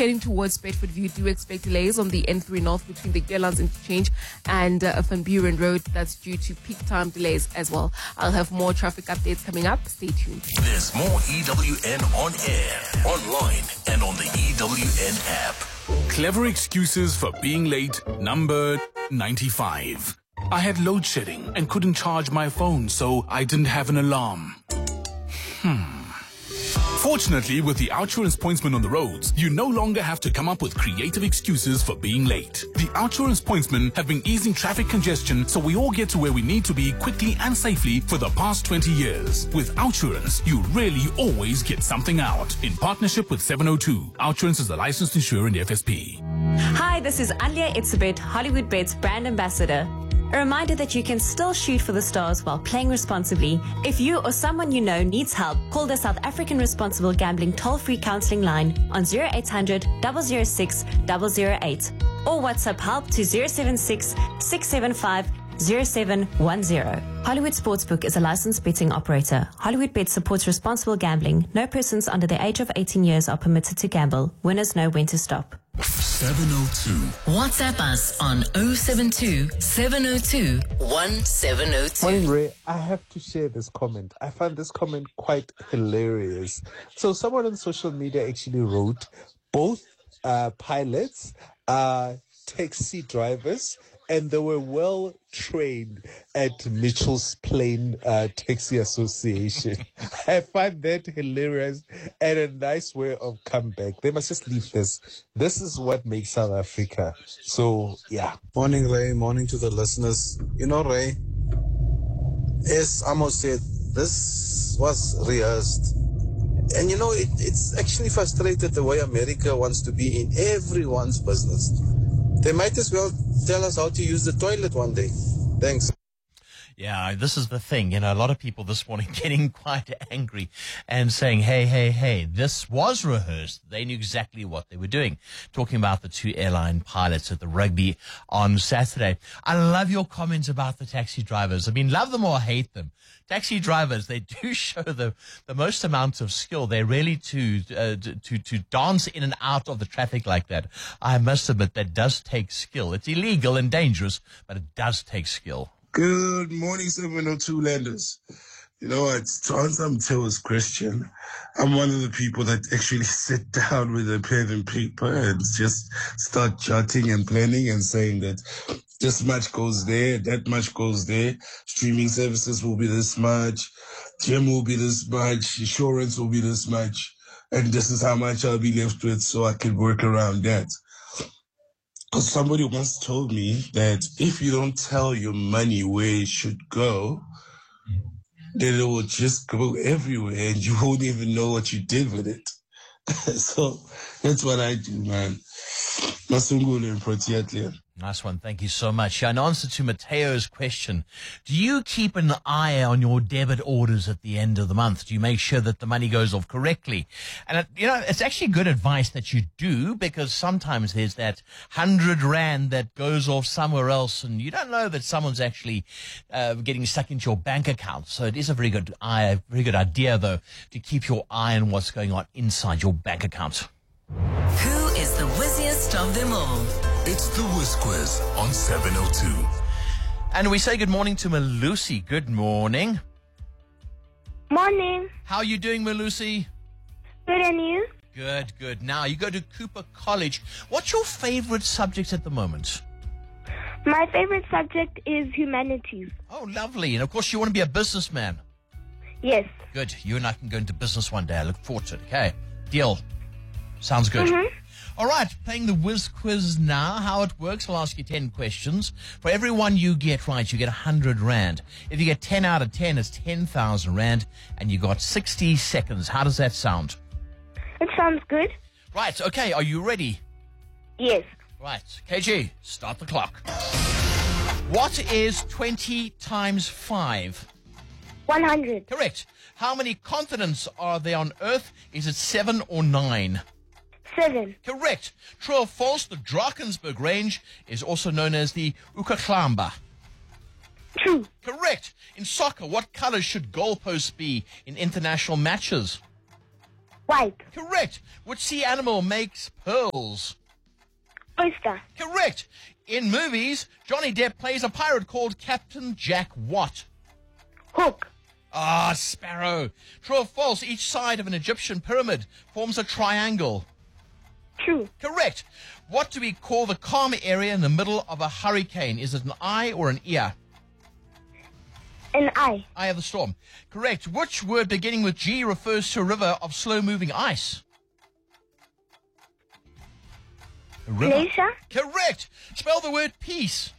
heading towards Bedford View, do expect delays on the N3 North between the Gearlands Interchange and Van Buren Road. That's due to peak time delays as well. I'll have more traffic updates coming up. Stay tuned. There's more EWN on air, online, and on the EWN app. Clever excuses for being late, number 95. I had load shedding and couldn't charge my phone, so I didn't have an alarm. Fortunately, with the Outsurance pointsman on the roads, you no longer have to come up with creative excuses for being late. The Outsurance pointsmen have been easing traffic congestion so we all get to where we need to be quickly and safely for the past 20 years. With Outsurance, you really always get something out. In partnership with 702, Outsurance is a licensed insurer in the FSP. Hi, this is Alia Itzebet, Hollywood Bets brand ambassador. A reminder that you can still shoot for the stars while playing responsibly. If you or someone you know needs help, call the South African Responsible Gambling toll-free counselling line on 0800 006 008 or WhatsApp help to 076 675 0710. Hollywood Sportsbook is a licensed betting operator. Hollywood Bet supports responsible gambling. No persons under the age of 18 years are permitted to gamble. Winners know when to stop. 702. WhatsApp us on 072 702 1702. Morning, Ray. I have to share this comment. I found this comment quite hilarious. So someone on social media actually wrote, both pilots are taxi drivers, and they were well trained at Mitchell's Plain Taxi Association. I find that hilarious and a nice way of comeback. They must just leave this. This is what makes South Africa. So, yeah. Morning, Ray. Morning to the listeners. You know, Ray, as Amos said, this was rehearsed. And you know, it's actually frustrated the way America wants to be in everyone's business. They might as well tell us how to use the toilet one day. Thanks. Yeah, this is the thing. You know, a lot of people this morning getting quite angry and saying, hey, this was rehearsed. They knew exactly what they were doing. Talking about the two airline pilots at the rugby on Saturday. I love your comments about the taxi drivers. I mean, love them or hate them. Taxi drivers, they do show the most amount of skill. They're really to dance in and out of the traffic like that. I must admit, that does take skill. It's illegal and dangerous, but it does take skill. Good morning, 702 Landers. You know what? To answer Mteo's question, I'm one of the people that actually sit down with a pen and paper and just start charting and planning and saying that this much goes there, that much goes there. Streaming services will be this much. Gym will be this much. Insurance will be this much. And this is how much I'll be left with so I can work around that. Because somebody once told me that if you don't tell your money where it should go, then it will just go everywhere and you won't even know what you did with it. So that's what I do, man. Masungulu and Proteatlia. Nice one. Thank you so much. In answer to Mateo's question, do you keep an eye on your debit orders at the end of the month? Do you make sure that the money goes off correctly? And, it's actually good advice that you do, because sometimes there's that 100 Rand that goes off somewhere else and you don't know that someone's actually getting stuck into your bank account. So it is a very good idea, though, to keep your eye on what's going on inside your bank account. Who is the wizziest of them all? It's the Whiz Quiz on 702. And we say good morning to Malusi. Good morning. Morning. How are you doing, Malusi? Good, and you? Good. Now, you go to Cooper College. What's your favorite subject at the moment? My favorite subject is humanities. Oh, lovely. And, of course, you want to be a businessman. Yes. Good. You and I can go into business one day. I look forward to it. Okay. Deal. Sounds good. Mm-hmm. All right, playing the Whiz Quiz now. How it works, I'll ask you 10 questions. For every one you get right, you get 100 Rand. If you get 10 out of 10, it's 10,000 Rand, and you got 60 seconds. How does that sound? It sounds good. Right, okay, are you ready? Yes. Right, KG, start the clock. What is 20 times 5? 100. Correct. How many continents are there on Earth? Is it 7 or 9? 7. Correct. True or false, the Drakensberg Range is also known as the Ukaklamba. True. Correct. In soccer, what color should goalposts be in international matches? White. Correct. Which sea animal makes pearls? Oyster. Correct. In movies, Johnny Depp plays a pirate called Captain Jack what? Hook. Ah, sparrow. True or false, each side of an Egyptian pyramid forms a triangle. True. Correct. What do we call the calm area in the middle of a hurricane? Is it an eye or an ear? An eye. Eye of the storm. Correct. Which word beginning with G refers to a river of slow-moving ice? A river. Glacier. Correct. Spell the word peace.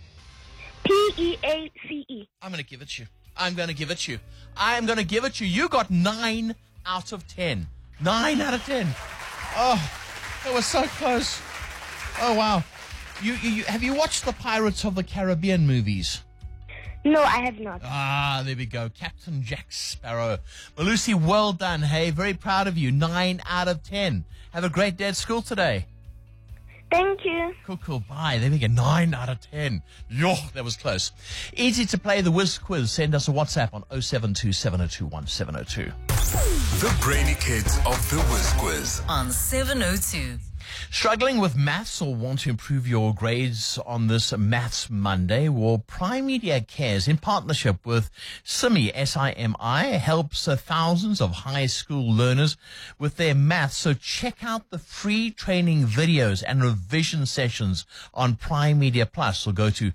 P-E-A-C-E. I'm going to give it to you. I'm going to give it to you. I am going to give it to you. You got 9 out of 10. 9 out of 10. Oh, that was so close. Oh, wow. You have you watched the Pirates of the Caribbean movies? No, I have not. Ah, there we go. Captain Jack Sparrow. Malusi, well done. Hey, very proud of you. 9 out of 10. Have a great day at school today. Thank you. Cool. Bye. There we go. 9 out of 10. Yo, that was close. Easy to play the Whiz Quiz. Send us a WhatsApp on 072-702-1702. The brainy kids of the Whiz Quiz. On 702. Struggling with maths or want to improve your grades on this Maths Monday? Well, Prime Media Cares, in partnership with SIMI, S-I-M-I, helps thousands of high school learners with their maths. So check out the free training videos and revision sessions on Prime Media Plus. Or go to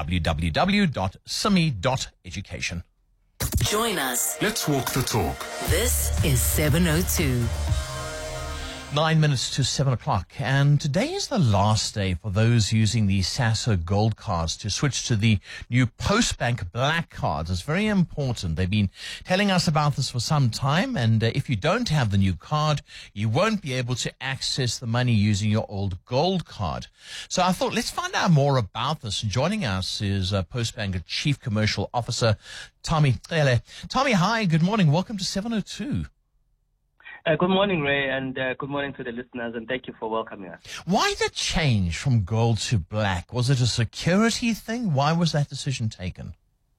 www.simi.education. Join us. Let's walk the talk. This is 702. 9 minutes to 7 o'clock, and today is the last day for those using the SASSA Gold cards to switch to the new Postbank Black cards. It's very important. They've been telling us about this for some time, and if you don't have the new card, you won't be able to access the money using your old Gold card. So I thought, let's find out more about this. Joining us is Postbank Chief Commercial Officer Tommy Cele. Tommy, hi, good morning. Welcome to 702. Good morning, Ray, and good morning to the listeners, and thank you for welcoming us. Why the change from gold to black? Was it a security thing? Why was that decision taken?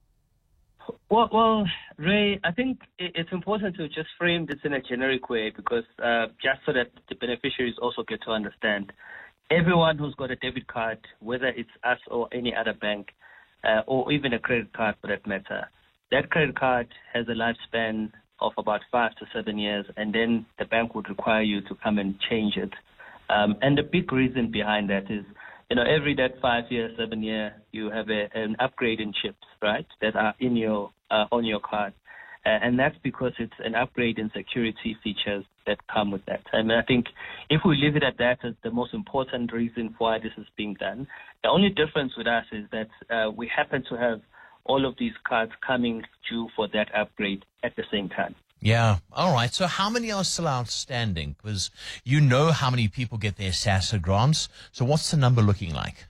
Well, Ray, I think it's important to just frame this in a generic way because just so that the beneficiaries also get to understand. Everyone who's got a debit card, whether it's us or any other bank, or even a credit card for that matter, that credit card has a lifespan of about 5 to 7 years, and then the bank would require you to come and change it. And the big reason behind that is, every that 5 year, 7 year, you have an upgrade in chips, right, that are in your on your card. And that's because it's an upgrade in security features that come with that. I mean, I think if we leave it at that as the most important reason why this is being done, the only difference with us is that we happen to have all of these cards coming due for that upgrade at the same time. Yeah. All right. So how many are still outstanding? Because you know how many people get their SASSA grants. So what's the number looking like?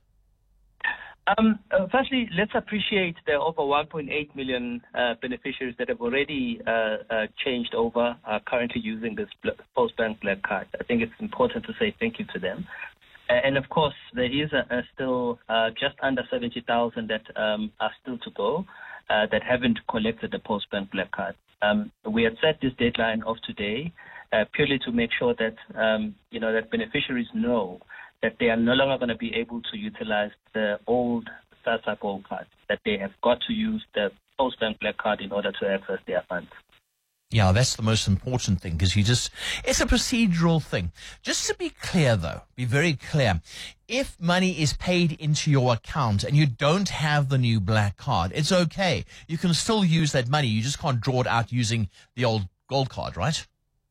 Firstly, let's appreciate the over 1.8 million beneficiaries that have already changed over, are currently using this Postbank Black card. I think it's important to say thank you to them. And of course, there is still just under 70,000 that are still to go that haven't collected the Postbank Black card. We had set this deadline of today purely to make sure that that beneficiaries know that they are no longer going to be able to utilize the old SASSA Gold card, that they have got to use the Postbank Black card in order to access their funds. Yeah, that's the most important thing because it's a procedural thing. Just to be clear, though, be very clear. If money is paid into your account and you don't have the new black card, it's okay. You can still use that money. You just can't draw it out using the old Gold card, right?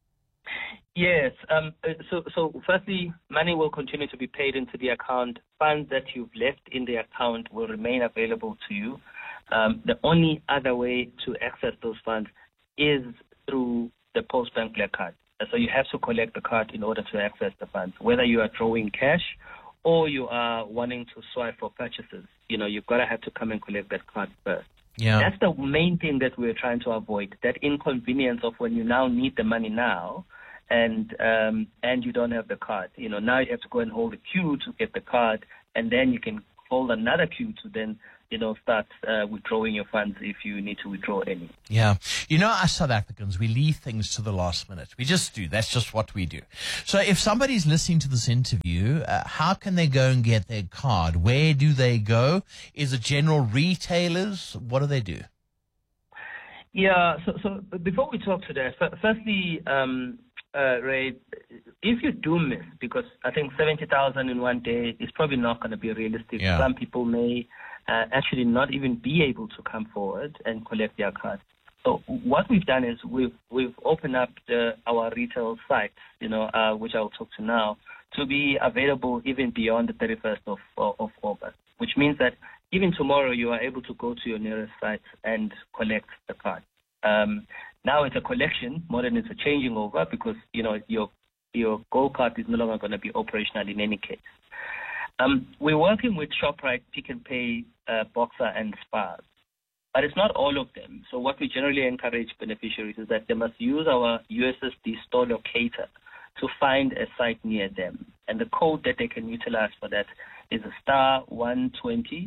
Yes. So firstly, money will continue to be paid into the account. Funds that you've left in the account will remain available to you. The only other way to access those funds is through the Postbank Black card. So you have to collect the card in order to access the funds, whether you are drawing cash or you are wanting to swipe for purchases. You've got to have to come and collect that card first. Yeah. That's the main thing that we're trying to avoid, that inconvenience of when you now need the money now and you don't have the card. Now you have to go and hold a queue to get the card, and then you can hold another queue to then start withdrawing your funds if you need to withdraw any. Yeah. Us South Africans, we leave things to the last minute. We just do. That's just what we do. So if somebody's listening to this interview, how can they go and get their card? Where do they go? Is it general retailers? What do they do? Yeah, so before we talk to that, firstly, Ray, if you do miss, because I think 70,000 in one day is probably not going to be realistic. Yeah. Some people may actually not even be able to come forward and collect their cards. So what we've done is we've opened up our retail sites, which I'll talk to now, to be available even beyond the 31st of August, which means that even tomorrow you are able to go to your nearest site and collect the card. Now it's a collection more than it's a changing over, because your Gold Card is no longer going to be operational in any case. We're working with ShopRite, Pick n Pay, Boxer, and Spars, but it's not all of them. So what we generally encourage beneficiaries is that they must use our USSD store locator to find a site near them, and the code that they can utilize for that is a *120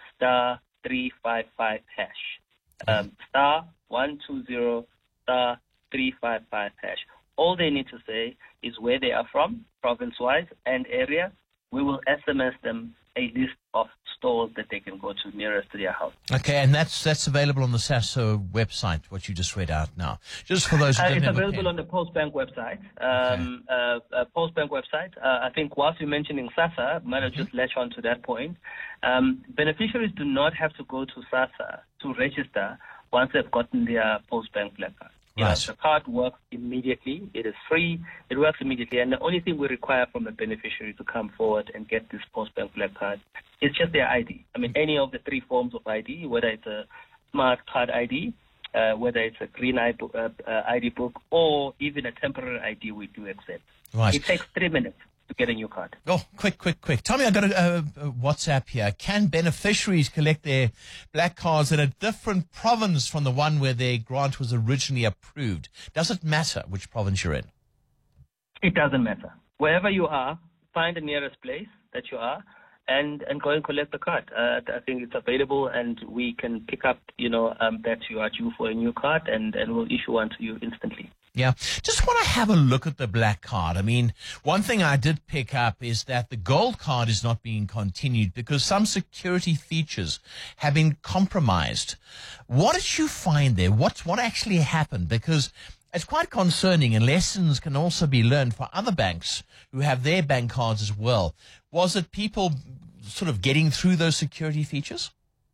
*355 hash. *120 *355 hash. All they need to say is where they are from, province-wise and area. We will SMS them a list of stores that they can go to nearest to their house. Okay, and that's available on the SASO website, what you just read out now. Just for those who don't it's have available on the Postbank website. Postbank website. I think whilst you're mentioning SASA, might have just latch on to that point. Beneficiaries do not have to go to SASA to register once they've gotten their Postbank Black Card. Right. The card works immediately. It is free. It works immediately. And the only thing we require from a beneficiary to come forward and get this Postbank Black Card is just their ID. I mean, any of the three forms of ID, whether it's a smart card ID, whether it's a green ID book, or even a temporary ID, we do accept. Right. It takes 3 minutes to get a new card. Oh, quick. Tommy, I got a WhatsApp here. Can beneficiaries collect their black cards in a different province from the one where their grant was originally approved? Does it matter which province you're in? It doesn't matter. Wherever you are, find the nearest place that you are and go and collect the card. I think it's available, and we can pick up, that you are due for a new card, and we'll issue one to you instantly. Yeah. Just want to have a look at the black card. I mean, one thing I did pick up is that the gold card is not being continued because some security features have been compromised. What did you find there? What actually happened? Because it's quite concerning, and lessons can also be learned for other banks who have their bank cards as well. Was it people sort of getting through those security features?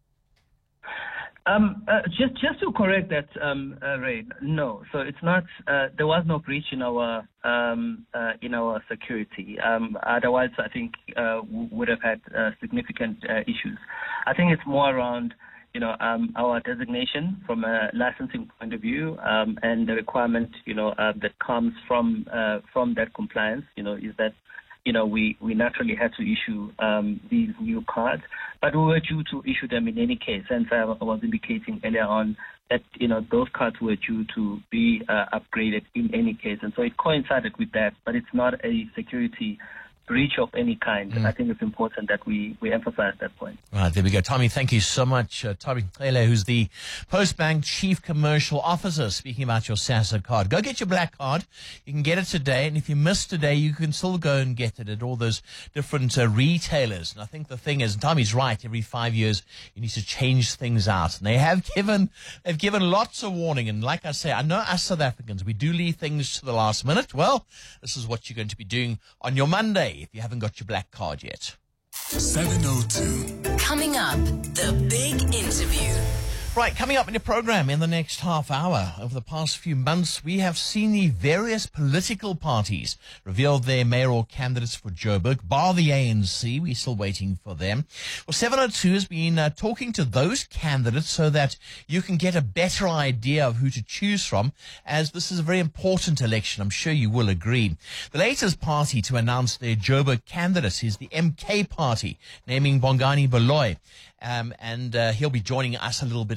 Just to correct that, Ray, no. So it's not. There was no breach in our security. Otherwise, I think we would have had significant issues. I think it's more around, our designation from a licensing point of view, and the requirement, that comes from that compliance. Is that, we naturally had to issue these new cards, but we were due to issue them in any case. And I was indicating earlier on that, those cards were due to be upgraded in any case. And so it coincided with that, but it's not a security breach of any kind. I think it's important that we emphasize that point. Right, there we go. Tommy, thank you so much. Tommy Cele, who's the Postbank Chief Commercial Officer, speaking about your SASA card. Go get your black card. You can get it today, and if you miss today, you can still go and get it at all those different retailers. And I think the thing is, Tommy's right, every 5 years you need to change things out. And they've given lots of warning. And like I say, I know us South Africans, we do leave things to the last minute. Well, this is what you're going to be doing on your Monday if you haven't got your black card yet. 7:02. Coming up, the big interview. Right, coming up in the program in the next half hour. Over the past few months, we have seen the various political parties reveal their mayoral candidates for Joburg, bar the ANC. We're still waiting for them. Well, 702 has been talking to those candidates so that you can get a better idea of who to choose from, as this is a very important election. I'm sure you will agree. The latest party to announce their Joburg candidates is the MK party, naming Bongani Baloyi. And he'll be joining us a little bit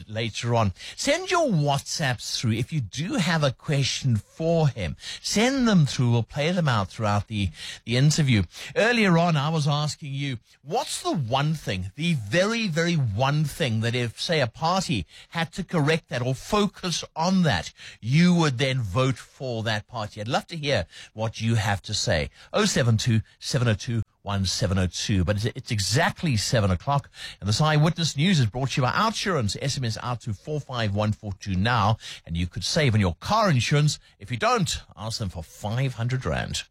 bit later on. Send your WhatsApps through. If you do have a question for him, send them through. We'll play them out throughout the interview. Earlier on, I was asking you, what's the one thing, the very, very one thing that if, say, a party had to correct that or focus on that, you would then vote for that party? I'd love to hear what you have to say. 072-702-1702. But it's exactly 7 o'clock. And this Eyewitness News is brought to you by Outsurance. SMS out to 45142 now. And you could save on your car insurance. If you don't, ask them for 500 Rand.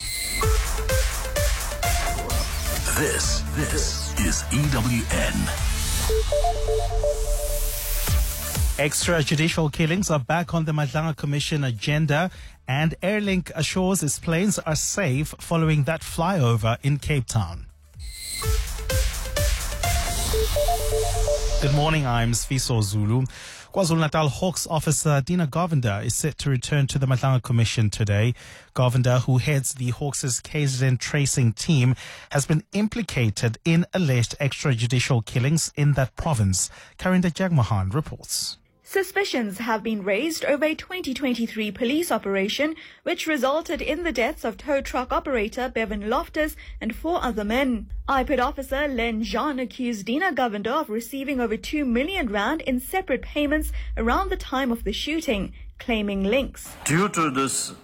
This is EWN. Extrajudicial killings are back on the Madlanga Commission agenda, and Airlink assures its planes are safe following that flyover in Cape Town. Good morning, I'm Sfiso Zulu. KwaZulu-Natal Hawks officer Dina Govender is set to return to the Madlanga Commission today. Govender, who heads the Hawks' KZN tracing team, has been implicated in alleged extrajudicial killings in that province. Karinda Jagmohan reports. Suspicions have been raised over a 2023 police operation which resulted in the deaths of tow truck operator Bevan Loftus and 4 other men. IPID officer Len Jean accused Dina Govender of receiving over 2 million rand in separate payments around the time of the shooting, claiming links. Due to this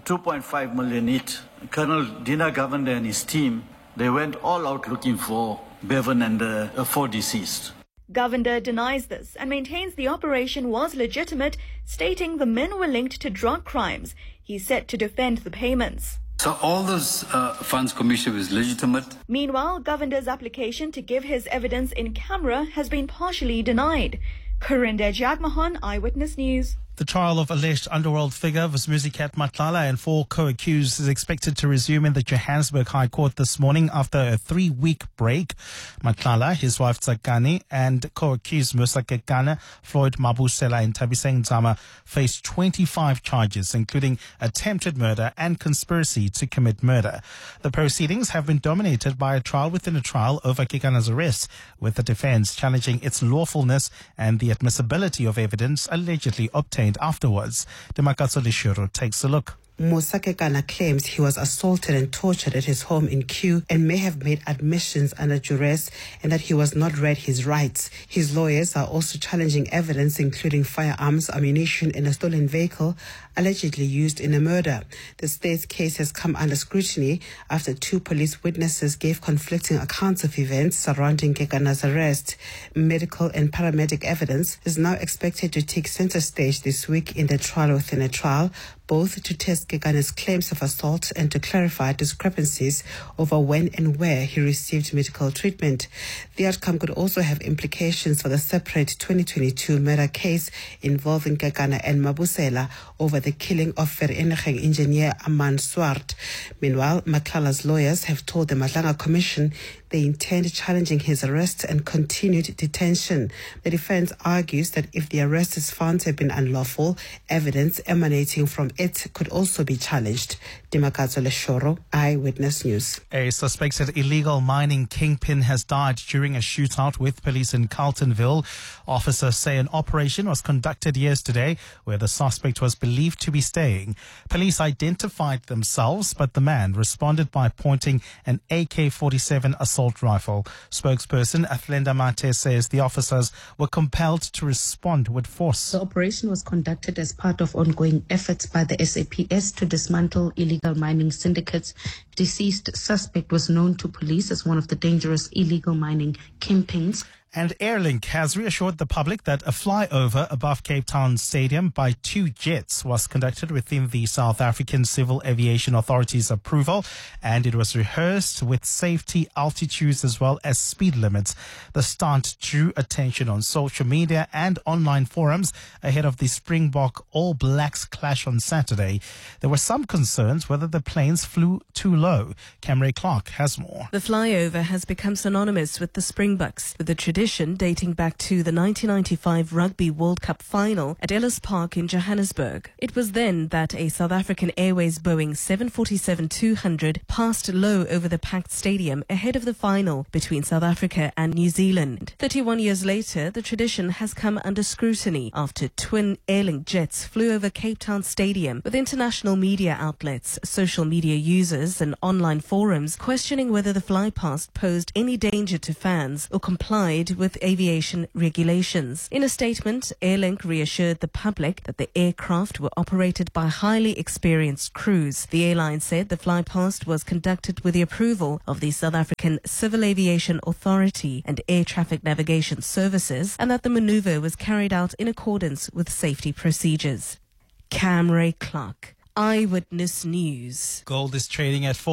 2.5 million hit, Colonel Dina Govender and his team, they went all out looking for Bevan and the 4 deceased. Govender denies this and maintains the operation was legitimate, stating the men were linked to drug crimes. He's set to defend the payments. So all those funds commission is legitimate. Meanwhile, Govender's application to give his evidence in camera has been partially denied. Karinda Jagmohan, Eyewitness News. The trial of alleged underworld figure Vusmuzikat Matlala and 4 co-accused is expected to resume in the Johannesburg High Court this morning after a 3-week break. Matlala, his wife Tsakani, and co-accused Musa Kekana, Floyd Mabusela and Tabiseng Zama face 25 charges, including attempted murder and conspiracy to commit murder. The proceedings have been dominated by a trial within a trial over Kekana's arrest, with the defense challenging its lawfulness and the admissibility of evidence allegedly obtained afterwards. Demakatso Lishuro takes a look. Musa Kekana claims he was assaulted and tortured at his home in Kew and may have made admissions under duress and that he was not read his rights. His lawyers are also challenging evidence including firearms, ammunition and a stolen vehicle allegedly used in a murder. The state's case has come under scrutiny after 2 police witnesses gave conflicting accounts of events surrounding Kekana's arrest. Medical and paramedic evidence is now expected to take center stage this week in the trial within a trial, both to test Kekana's claims of assault and to clarify discrepancies over when and where he received medical treatment. The outcome could also have implications for the separate 2022 murder case involving Kekana and Mabusela over the killing of Vereniging engineer Aman Swart. Meanwhile, Matlala's lawyers have told the Madlanga Commission they intend challenging his arrest and continued detention. The defense argues that if the arrest is found to have been unlawful, evidence emanating from it could also be challenged. Demakatso Leshoro, Eyewitness News. A suspected illegal mining kingpin has died during a shootout with police in Carltonville. Officers say an operation was conducted yesterday where the suspect was believed to be staying. Police identified themselves, but the man responded by pointing an AK-47 assault rifle. Spokesperson Athlenda Mate says the officers were compelled to respond with force. The operation was conducted as part of ongoing efforts by the SAPS to dismantle illegal mining syndicates. Deceased suspect was known to police as one of the dangerous illegal mining kingpins. And Airlink has reassured the public that a flyover above Cape Town Stadium by 2 jets was conducted within the South African Civil Aviation Authority's approval, and it was rehearsed with safety altitudes as well as speed limits. The stunt drew attention on social media and online forums ahead of the Springbok All Blacks clash on Saturday. There were some concerns whether the planes flew too low. Camry Clark has more. The flyover has become synonymous with the Springboks, with the tradition tradition dating back to the 1995 Rugby World Cup final at Ellis Park in Johannesburg. It was then that a South African Airways Boeing 747-200 passed low over the packed stadium ahead of the final between South Africa and New Zealand. 31 years later, the tradition has come under scrutiny after twin Airlink jets flew over Cape Town Stadium, with international media outlets, social media users and online forums questioning whether the flypast posed any danger to fans or complied with aviation regulations. In a statement, Airlink reassured the public that the aircraft were operated by highly experienced crews. The airline said the flypast was conducted with the approval of the South African Civil Aviation Authority and Air Traffic Navigation Services, and that the maneuver was carried out in accordance with safety procedures. Cam Ray Clark, Eyewitness News. Gold is trading at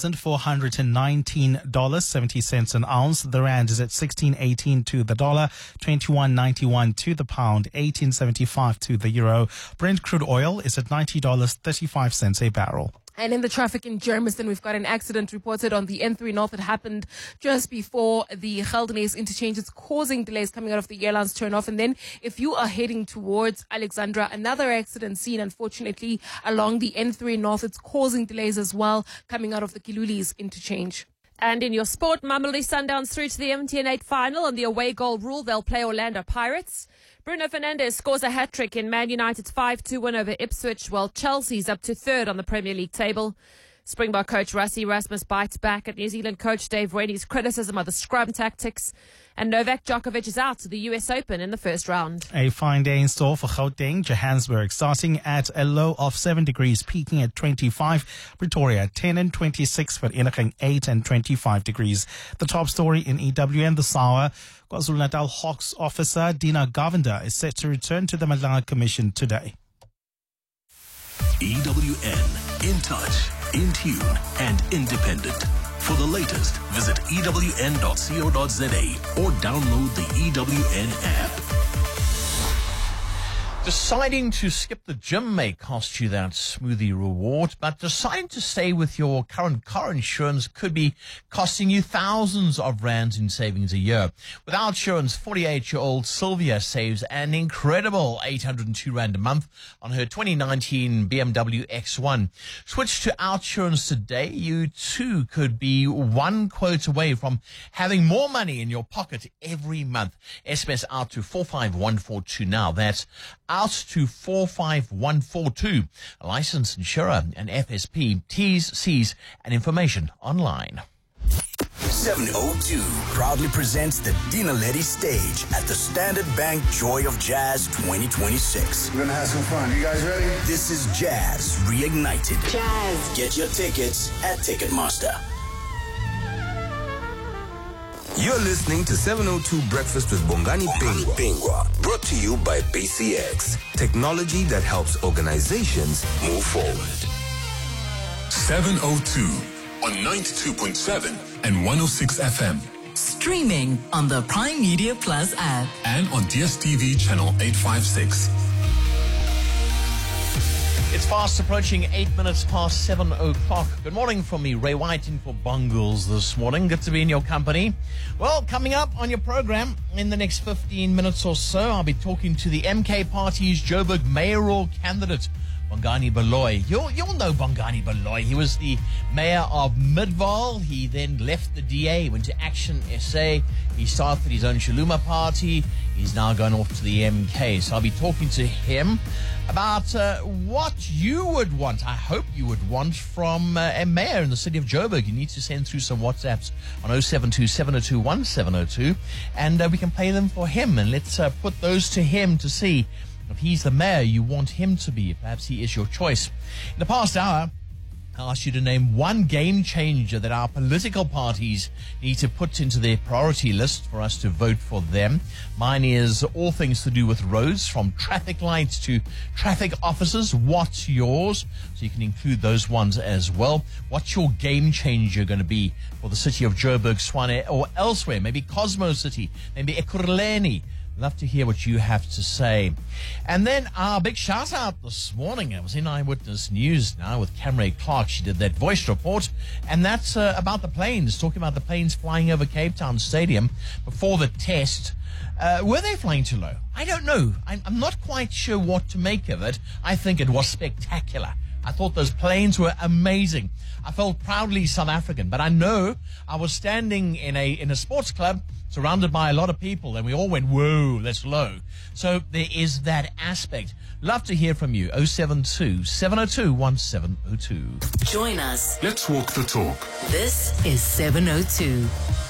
$4,419.70 an ounce. The rand is at 16.18 to the dollar, 21.91 to the pound, 18.75 to the euro. Brent crude oil is at $90.35 a barrel. And in the traffic in Germiston, we've got an accident reported on the N3 North that happened just before the Geldenhuys interchange. It's causing delays coming out of the Airlines turnoff. And then if you are heading towards Alexandra, another accident seen, unfortunately, along the N3 North. It's causing delays as well coming out of the Kilulis interchange. And in your sport, Mamelodi Sundowns through to the MTN 8 final on the away goal rule. They'll play Orlando Pirates. Bruno Fernandes scores a hat-trick in Man United's 5-2 win over Ipswich, while Chelsea's up to third on the Premier League table. Springbok coach Rassie Erasmus bites back at New Zealand coach Dave Rennie's criticism of the scrum tactics. And Novak Djokovic is out to the US Open in the first round. A fine day in store for Gauteng, Johannesburg, starting at a low of 7 degrees, peaking at 25. Pretoria, 10 and 26, Vereniging 8 and 25 degrees. The top story in EWN this hour, KwaZulu-Natal Hawks officer Dina Govender is set to return to the Malanga Commission today. EWN, in touch, in tune, and independent. For the latest, visit ewn.co.za or download the EWN app. Deciding to skip the gym may cost you that smoothie reward, but deciding to stay with your current car insurance could be costing you thousands of rands in savings a year. With OUTsurance, 48-year-old Sylvia saves an incredible 802 Rand a month on her 2019 BMW X1. Switch to OUTsurance today. You too could be one quote away from having more money in your pocket every month. SMS out to 45142 now. That's out to 45142. A licensed insurer and FSP. T's, C's, and information online. 702 proudly presents the Dina Letty stage at the Standard Bank Joy of Jazz 2026. We're gonna have some fun. You guys ready? This is Jazz Reignited. Jazz. Get your tickets at Ticketmaster. You're listening to 702 Breakfast with Bongani Pingwa, brought to you by BCX, technology that helps organizations move forward. 702 on 92.7 and 106 FM. Streaming on the Prime Media Plus app. And on DSTV channel 856. It's fast approaching 8 minutes past 7 o'clock. Good morning from me, Ray White, in for Bungles this morning. Good to be in your company. Well, coming up on your program in the next 15 minutes or so, I'll be talking to the MK Party's Joburg mayoral candidate, Bongani Baloyi. You'll know Bongani Baloyi. He was the mayor of Midvaal. He then left the DA, went to Action SA. He started his own Shaluma party. He's now gone off to the MK. So I'll be talking to him about what you would want, I hope you would want, from a mayor in the city of Joburg. You need to send through some WhatsApps on 072-702-1702, and we can play them for him. And let's put those to him to see if he's the mayor you want him to be. Perhaps he is your choice. In the past hour, I asked you to name one game changer that our political parties need to put into their priority list for us to vote for them. Mine is all things to do with roads, from traffic lights to traffic officers. What's yours? So you can include those ones as well. What's your game changer going to be for the city of Joburg, Swane, or elsewhere? Maybe Cosmo City, maybe Ekurhuleni. Love to hear what you have to say. And then our big shout out this morning. I was in Eyewitness News now with Camray Clark. She did that voice report, and that's about the planes, talking about the planes flying over Cape Town Stadium before the test. Were they flying too low? I don't know. I'm not quite sure what to make of it. I think it was spectacular. I thought those planes were amazing. I felt proudly South African, but I know I was standing in a sports club surrounded by a lot of people, and we all went, whoa, that's low. So there is that aspect. Love to hear from you. 072-702-1702. Join us. Let's walk the talk. This is 702.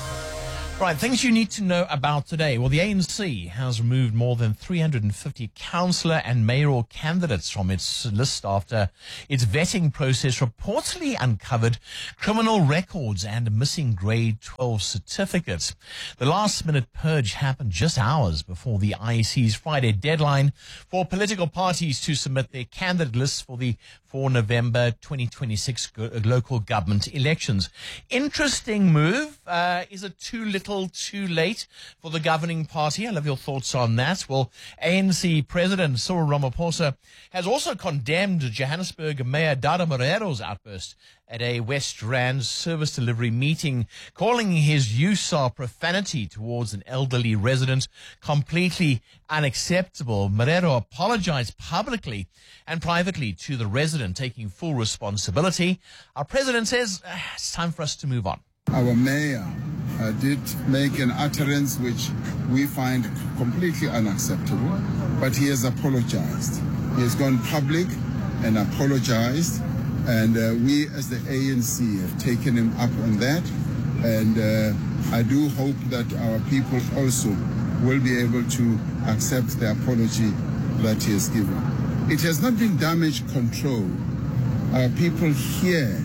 Right, things you need to know about today. Well, the ANC has removed more than 350 councillor and mayoral candidates from its list after its vetting process reportedly uncovered criminal records and missing grade 12 certificates. The last-minute purge happened just hours before the IEC's Friday deadline for political parties to submit their candidate lists for the 4 November 2026 local government elections. Interesting move. Is it too little, too late for the governing party? I love your thoughts on that. Well, ANC President Cyril Ramaphosa has also condemned Johannesburg Mayor Dada Morero's outburst at a West Rand service delivery meeting, calling his use of profanity towards an elderly resident completely unacceptable. Morero apologized publicly and privately to the resident, taking full responsibility. Our president says it's time for us to move on. Our mayor did make an utterance which we find completely unacceptable, but he has apologized. He has gone public and apologized, and we as the ANC have taken him up on that, and I do hope that our people also will be able to accept the apology that he has given. It has not been damage control. Our people here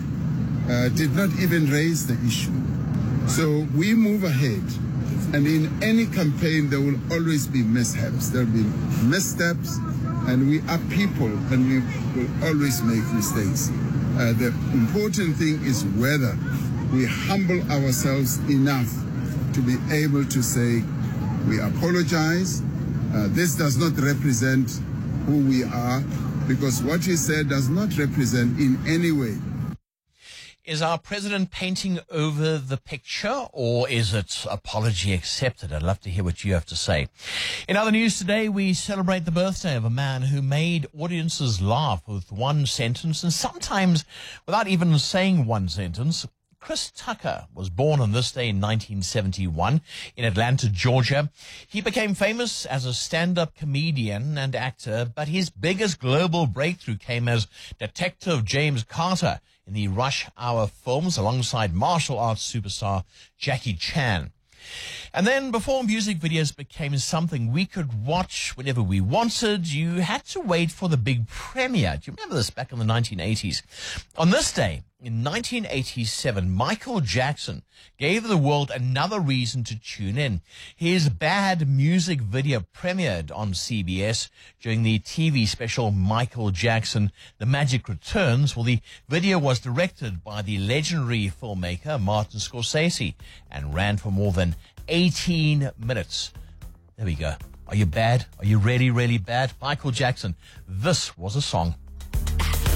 did not even raise the issue. So we move ahead, and in any campaign there will always be mishaps, there will be missteps, and we are people and we will always make mistakes. The important thing is whether we humble ourselves enough to be able to say we apologize. This does not represent who we are, because what he said does not represent in any way. Is our president painting over the picture, or is it apology accepted? I'd love to hear what you have to say. In other news today, we celebrate the birthday of a man who made audiences laugh with one sentence, and sometimes without even saying one sentence. Chris Tucker was born on this day in 1971 in Atlanta, Georgia. He became famous as a stand-up comedian and actor, but his biggest global breakthrough came as Detective James Carter in the Rush Hour films alongside martial arts superstar Jackie Chan. And then before music videos became something we could watch whenever we wanted, you had to wait for the big premiere. Do you remember this back in the 1980s? On this day, in 1987, Michael Jackson gave the world another reason to tune in. His Bad music video premiered on CBS during the TV special Michael Jackson, The Magic Returns. Well, the video was directed by the legendary filmmaker Martin Scorsese and ran for more than 18 minutes. There we go. Are you bad? Are you really, really bad? Michael Jackson. This was a song.